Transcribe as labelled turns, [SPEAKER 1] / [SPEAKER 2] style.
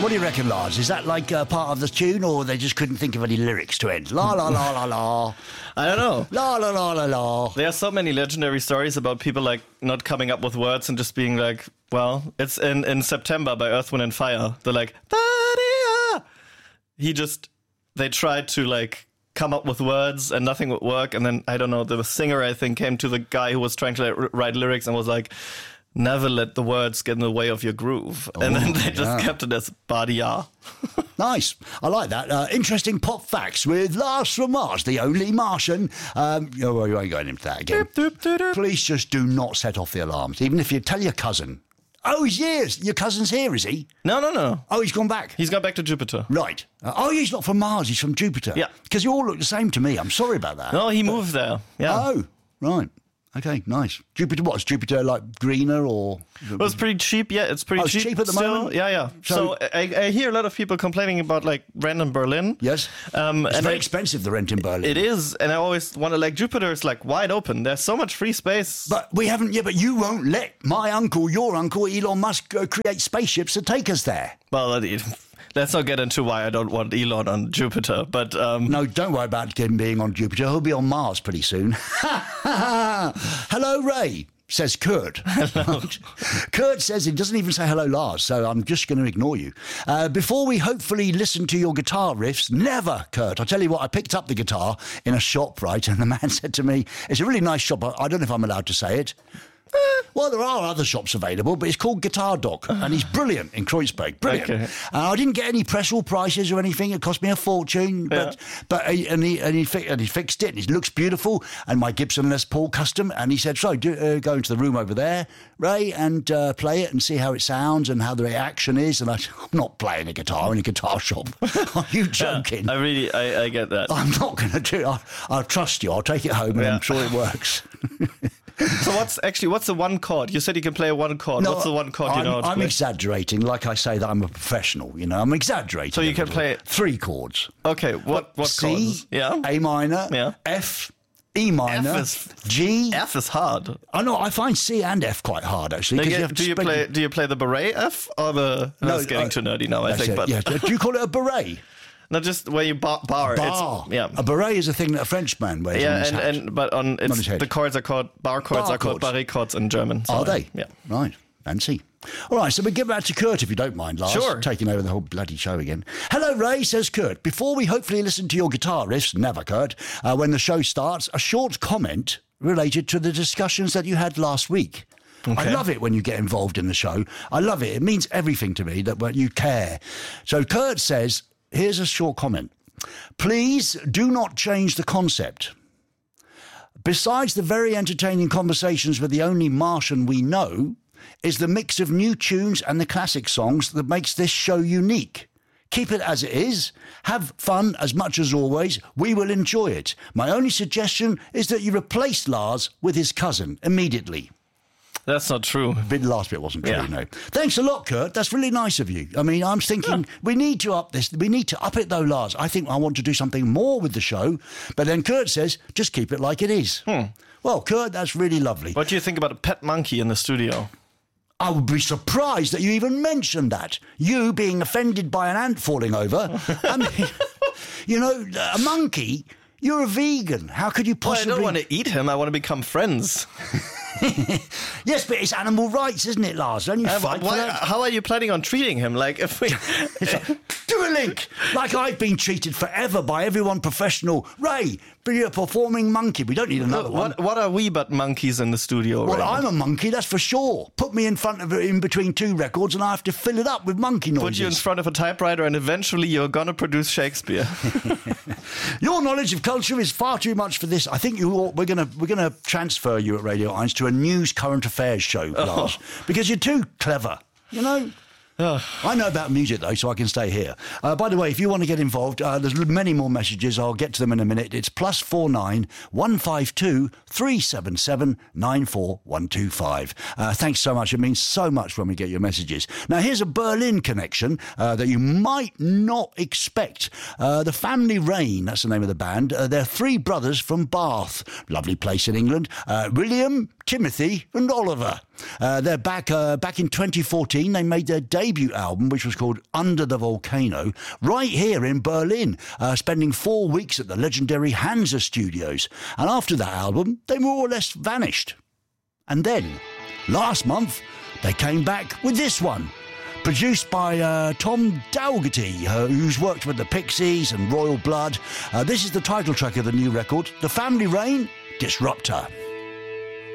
[SPEAKER 1] What do you reckon, Lars? Is that like part of the tune, or they just couldn't think of any lyrics to end? La la la la la.
[SPEAKER 2] I don't know.
[SPEAKER 1] La la la la la.
[SPEAKER 2] There are so many legendary stories about people like not coming up with words and just being like, well, it's in September by Earth, Wind and Fire. They're like, "Ba-dee-ah." They tried to like come up with words and nothing would work. And then, I don't know, the singer, I think, came to the guy who was trying to like, write lyrics and was like, never let the words get in the way of your groove. And then they just kept it as Badia.
[SPEAKER 1] Nice. I like that. Interesting pop facts with Lars from Mars, the only Martian. You ain't going into that again. Please just do not set off the alarms, even if you tell your cousin. Oh, he's here. Your cousin's here, is he?
[SPEAKER 2] No.
[SPEAKER 1] Oh, he's gone back?
[SPEAKER 2] He's gone back to Jupiter.
[SPEAKER 1] Right. He's not from Mars. He's from Jupiter.
[SPEAKER 2] Yeah.
[SPEAKER 1] Because you all look the same to me. I'm sorry about that.
[SPEAKER 2] No, he moved there. Yeah.
[SPEAKER 1] Oh, right. Okay, nice. Jupiter, what? Is Jupiter like greener or?
[SPEAKER 2] Well, it's pretty cheap. Yeah, it's pretty cheap.
[SPEAKER 1] It's cheap at the moment?
[SPEAKER 2] Yeah. So I hear a lot of people complaining about like rent in Berlin.
[SPEAKER 1] Yes. It's very expensive, the rent in Berlin.
[SPEAKER 2] It is. And I always wonder, like, Jupiter is like wide open. There's so much free space.
[SPEAKER 1] But we haven't, but you won't let your uncle, Elon Musk, create spaceships to take us there.
[SPEAKER 2] Well, let's not get into why I don't want Elon on Jupiter, but...
[SPEAKER 1] No, don't worry about him being on Jupiter. He'll be on Mars pretty soon. Hello, Ray, says Kurt.
[SPEAKER 2] Hello.
[SPEAKER 1] Kurt says he doesn't even say hello, Lars, so I'm just going to ignore you. Before we hopefully listen to your guitar riffs, never, Kurt. I tell you what, I picked up the guitar in a shop, right, and the man said to me, it's a really nice shop. I don't know if I'm allowed to say it. Well, there are other shops available, but it's called Guitar Doc, and he's brilliant in Kreuzberg. Brilliant. Okay. I didn't get any press or prices or anything. It cost me a fortune, but he fixed it, and it looks beautiful. And my Gibson Les Paul custom, and he said, "So go into the room over there, Ray, and play it and see how it sounds and how the reaction is." And I said, "I'm not playing a guitar in a guitar shop. Are you joking?"
[SPEAKER 2] I get that.
[SPEAKER 1] I'm not going to do it. I'll trust you. I'll take it home, and I'm sure it works.
[SPEAKER 2] So what's the one chord? You said you can play a one chord. No, what's the one chord you know how to play?
[SPEAKER 1] I'm exaggerating, like I say that I'm a professional, I'm exaggerating.
[SPEAKER 2] So you can play
[SPEAKER 1] 3 chords.
[SPEAKER 2] Okay, what
[SPEAKER 1] C,
[SPEAKER 2] chords? Yeah.
[SPEAKER 1] A minor, F, E minor, G.
[SPEAKER 2] F is hard.
[SPEAKER 1] I know, I find C and F quite hard, actually.
[SPEAKER 2] Do you play the beret F or the... No, it's getting too nerdy now, I think. But
[SPEAKER 1] yeah. Do you call it a beret?
[SPEAKER 2] No, just where you bar.
[SPEAKER 1] A beret is a thing that a Frenchman wears on his hat.
[SPEAKER 2] But the chords are called bar chords. Are called barré chords in German.
[SPEAKER 1] Are they?
[SPEAKER 2] Yeah.
[SPEAKER 1] Right. Fancy. All right, so we give back to Kurt, if you don't mind, Lars.
[SPEAKER 2] Sure.
[SPEAKER 1] Taking over the whole bloody show again. Hello, Ray, says Kurt. Before we hopefully listen to your guitar riffs, never, Kurt, when the show starts, a short comment related to the discussions that you had last week. Okay. I love it when you get involved in the show. I love it. It means everything to me that you care. So Kurt says... Here's a short comment. Please do not change the concept. Besides the very entertaining conversations with the only Martian we know, is the mix of new tunes and the classic songs that makes this show unique. Keep it as it is. Have fun as much as always. We will enjoy it. My only suggestion is that you replace Lars with his cousin immediately.
[SPEAKER 2] That's not true.
[SPEAKER 1] The last bit wasn't true, no. Thanks a lot, Kurt. That's really nice of you. I mean, I'm thinking we need to up this. We need to up it, though, Lars. I think I want to do something more with the show. But then Kurt says, just keep it like it is. Well, Kurt, that's really lovely.
[SPEAKER 2] What do you think about a pet monkey in the studio?
[SPEAKER 1] I would be surprised that you even mentioned that. You being offended by an ant falling over. I mean, a monkey... You're a vegan. How could you possibly...
[SPEAKER 2] Well, I don't want to eat him. I want to become friends.
[SPEAKER 1] Yes, but it's animal rights, isn't it, Lars? Don't you fight for that?
[SPEAKER 2] How are you planning on treating him? Like, if we...
[SPEAKER 1] Do a link! Like I've been treated forever by everyone professional. Ray, be a performing monkey. We don't need another one.
[SPEAKER 2] What are we but monkeys in the studio?
[SPEAKER 1] Well, I'm a monkey, that's for sure. Put me in between 2 records and I have to fill it up with monkey noises.
[SPEAKER 2] Put you in front of a typewriter and eventually you're going to produce Shakespeare.
[SPEAKER 1] Your knowledge of culture is far too much for this. I think we're going to transfer you at Radio 1 to a news current affairs show, Lars, because you're too clever, I know about music, though, so I can stay here. By the way, if you want to get involved, there's many more messages. I'll get to them in a minute. It's +49 152 377 94125. Thanks so much. It means so much when we get your messages. Now, here's a Berlin connection that you might not expect. The Family Rain, that's the name of the band. They're 3 brothers from Bath. Lovely place in England. William, Timothy and Oliver. They're back in 2014. They made their debut album, which was called Under the Volcano, right here in Berlin, spending 4 weeks at the legendary Hansa Studios. And after that album, they more or less vanished. And then, last month, they came back with this one. Produced by Tom Dougherty, who's worked with the Pixies and Royal Blood. This is the title track of the new record, The Family Reign, Disruptor.